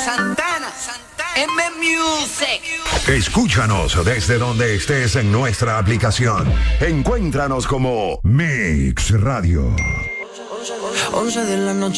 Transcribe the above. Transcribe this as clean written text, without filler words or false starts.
Santana, M Music. Escúchanos desde donde estés en nuestra aplicación. Encuéntranos como Mix Radio. 11 de la noche.